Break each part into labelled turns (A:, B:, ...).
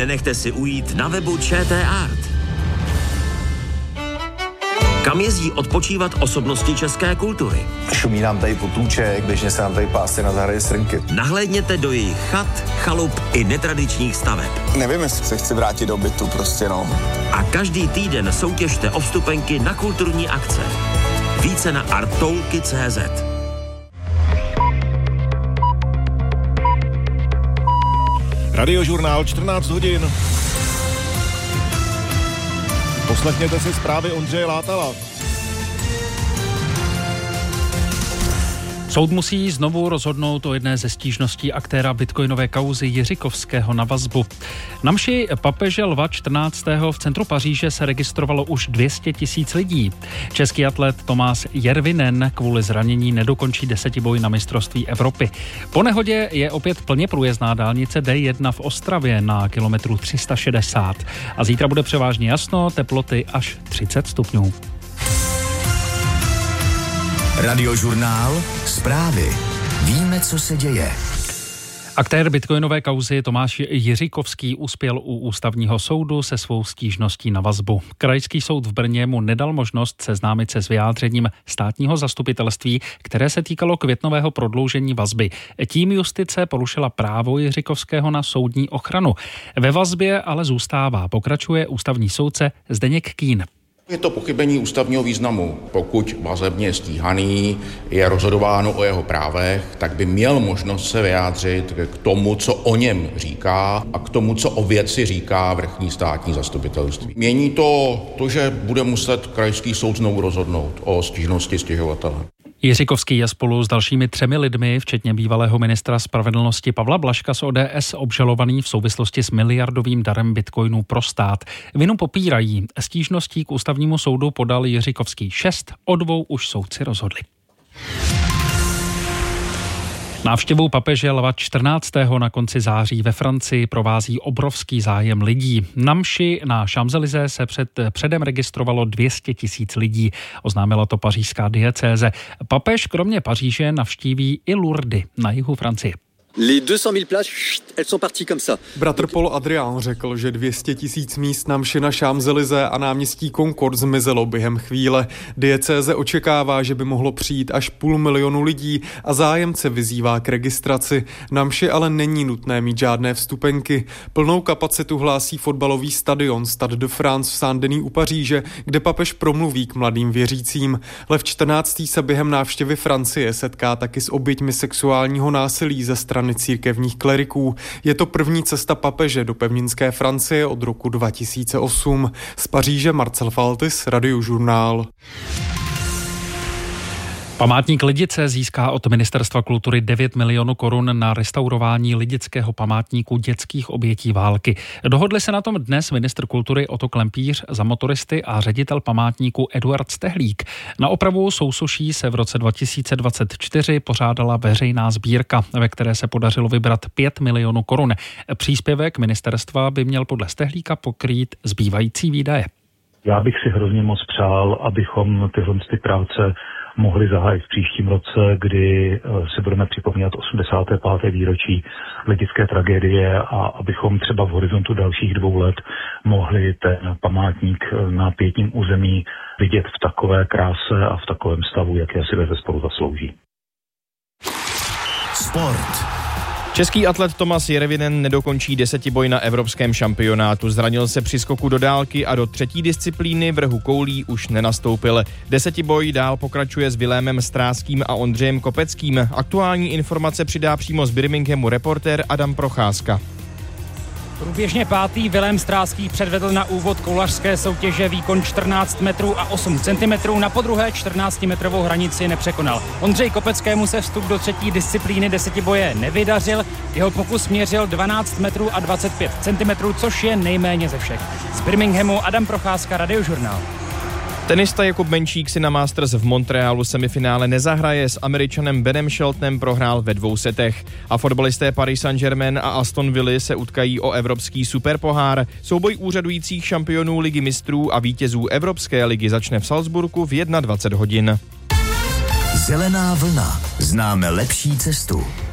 A: nenechte si ujít na webu ČT Art. Kam jezdí odpočívat osobnosti české kultury?
B: Šumí nám tady potůček, běžně se nám tady pásy na zahradě srnky.
A: Nahlédněte do jejich chat, chalup i netradičních staveb.
B: Nevím, jestli se chci vrátit do bytu, prostě no.
A: A každý týden soutěžte o vstupenky na kulturní akce. Více na artoulky.cz.
C: Radiožurnál 14 hodin. Poslechněte si zprávy Ondřeje Látala.
D: Soud musí znovu rozhodnout o jedné ze stížností aktéra bitcoinové kauzy Jiřikovského na vazbu. Na mši papeže Lva 14. v centru Paříže se registrovalo už 200 000 lidí. Český atlet Tomáš Järvinen kvůli zranění nedokončí desetiboj na mistrovství Evropy. Po nehodě je opět plně průjezdná dálnice D1 v Ostravě na kilometru 360. A zítra bude převážně jasno, teploty až 30 stupňů.
E: Radiožurnál, zprávy. Víme, co se děje.
D: Aktér bitcoinové kauzy Tomáš Jiřikovský uspěl u ústavního soudu se svou stížností na vazbu. Krajský soud v Brně mu nedal možnost seznámit se s vyjádřením státního zastupitelství, které se týkalo květnového prodloužení vazby. Tím justice porušila právo Jiřikovského na soudní ochranu. Ve vazbě ale zůstává, pokračuje ústavní soudce Zdeněk Kín.
F: Je to pochybení ústavního významu. Pokud vazebně je stíhaný, je rozhodováno o jeho právech, tak by měl možnost se vyjádřit k tomu, co o něm říká a k tomu, co o věci říká vrchní státní zastupitelství. Mění to, že bude muset krajský soud znovu rozhodnout o stížnosti stěžovatele.
D: Jiřikovský je spolu s dalšími 3 lidmi, včetně bývalého ministra spravedlnosti Pavla Blažka z ODS, obžalovaný v souvislosti s miliardovým darem bitcoinů pro stát. Vinu popírají. Stížností k ústavnímu soudu podal Jiřikovský 6, o 2 už soudci rozhodli. Návštěvou papeže Lva 14. na konci září ve Francii provází obrovský zájem lidí. Na mši na Champs-Élysées se předem registrovalo 200 000 lidí, oznámila to pařížská diecéze. Papež kromě Paříže navštíví i Lourdes na jihu Francie.
G: Les 200 000 places, elles sont parties comme ça.
H: Bratr Paul Adrián řekl, že 200 000 míst na mši na Champs-Élysées a náměstí Concorde zmizelo během chvíle. Diecéze očekává, že by mohlo přijít až 500 000 lidí a zájemce vyzývá k registraci. Na mši ale není nutné mít žádné vstupenky. Plnou kapacitu hlásí fotbalový stadion Stade de France v Saint-Denis u Paříže, kde papež promluví k mladým věřícím. Lev 14. se během návštěvy Francie setká taky s oběťmi sexuálního násilí ze strany církevních kleriků. Je to první cesta papeže do pevninské Francie od roku 2008. Z Paříže Marcel Faltis, Radiožurnál.
D: Památník Lidice získá od Ministerstva kultury 9 milionů korun na restaurování lidického památníku dětských obětí války. Dohodli se na tom dnes ministr kultury Otto Klempíř za motoristy a ředitel památníku Eduard Stehlík. Na opravu sousoší se v roce 2024 pořádala veřejná sbírka, ve které se podařilo vybrat 5 milionů korun. Příspěvek ministerstva by měl podle Stehlíka pokrýt zbývající výdaje.
I: Já bych si hrozně moc přál, abychom tyhle práce mohli zahájit v příštím roce, kdy si budeme připomínat 85. výročí lidické tragédie a abychom třeba v horizontu dalších 2 let mohli ten památník na pietním území vidět v takové kráse a v takovém stavu, jaké si bezesporu zaslouží.
E: Sport.
J: Český atlet Tomáš Järvinen nedokončí desetiboj na evropském šampionátu. Zranil se při skoku do dálky a do 3. disciplíny vrhu koulí už nenastoupil. Desetiboj dál pokračuje s Vilémem Stráským a Ondřejem Kopeckým. Aktuální informace přidá přímo z Birminghamu reportér Adam Procházka.
K: Průběžně 5. Vilém Stráský předvedl na úvod koulařské soutěže výkon 14 metrů a 8 cm, na podruhé 14-metrovou hranici nepřekonal. Ondřej Kopeckému se vstup do 3. disciplíny desetiboje nevydařil, jeho pokus měřil 12 metrů a 25 cm, což je nejméně ze všech. Z Birminghamu Adam Procházka, Radiožurnál.
J: Tenista Jakub Menšík si na Masters v Montrealu semifinále nezahraje, s Američanem Benem Sheltonem prohrál ve 2 setech. A fotbalisté Paris Saint-Germain a Aston Villa se utkají o evropský superpohár. Souboj úřadujících šampionů ligy mistrů a vítězů Evropské ligy začne v Salzburgu v 21 hodin.
E: Zelená vlna. Známe lepší cestu.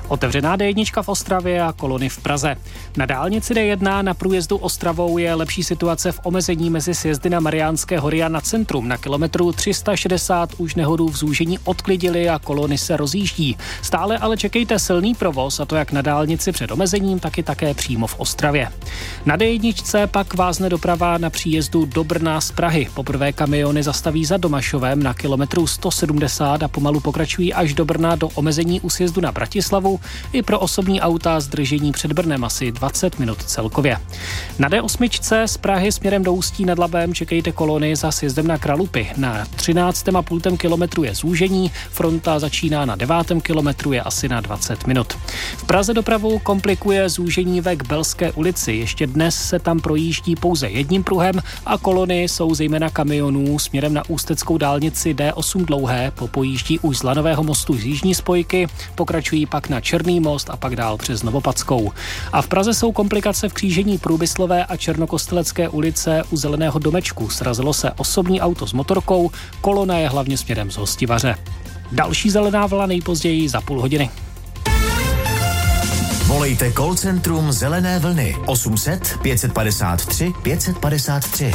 K: Otevřená D1 v Ostravě a kolony v Praze. Na dálnici D1 na průjezdu Ostravou je lepší situace v omezení mezi sjezdy na Mariánské hory a na centrum. Na kilometru 360 už nehodu v zúžení odklidili a kolony se rozjíždí. Stále ale čekejte silný provoz, a to jak na dálnici před omezením, tak i také přímo v Ostravě. Na D1 pak vázne doprava na příjezdu do Brna z Prahy. Poprvé kamiony zastaví za Domašovem na kilometru 170 a pomalu pokračují až do Brna do omezení u sjezdu na Bratislavu. I pro osobní auta zdržení před Brnem asi 20 minut celkově. Na D8 z Prahy směrem do Ústí nad Labem čekejte kolony za sjezdem na Kralupy. Na 13,5 kilometru je zúžení, fronta začíná na 9. kilometru, je asi na 20 minut. V Praze dopravu komplikuje zúžení ve Kbelské ulici. Ještě dnes se tam projíždí pouze jedním pruhem a kolony jsou zejména kamionů směrem na ústeckou dálnici D8 dlouhé, popojíždí už z Lanového mostu z jižní spojky, pokračují pak na Černý most a pak dál přes Novopadskou. A v Praze jsou komplikace v křížení Průmyslové a Černokostelecké ulice u Zeleného domečku. Srazilo se osobní auto s motorkou, kolona je hlavně směrem z Hostivaře. Další zelená vlna nejpozději za půl hodiny.
E: Volejte call centrum Zelené vlny 800 553 553.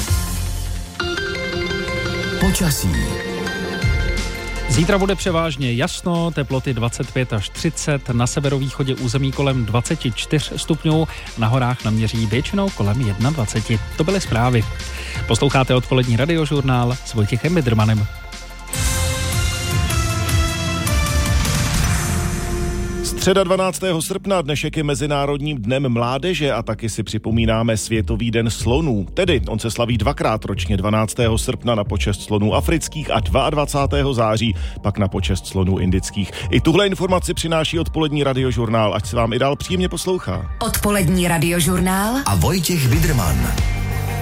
E: Počasí.
D: Zítra bude převážně jasno, teploty 25 až 30, na severovýchodě území kolem 24 stupňů, na horách naměří většinou kolem 21. To byly zprávy. Posloucháte odpolední radiožurnál s Vojtěchem Bidrmanem.
C: Středa 12. srpna, dnešek je Mezinárodním dnem mládeže a taky si připomínáme Světový den slonů. Tedy on se slaví dvakrát ročně, 12. srpna na počest slonů afrických a 22. září pak na počest slonů indických. I tuhle informaci přináší odpolední radiožurnál, ať se vám i dál příjemně poslouchá.
E: Odpolední radiožurnál a Vojtěch Bidrman.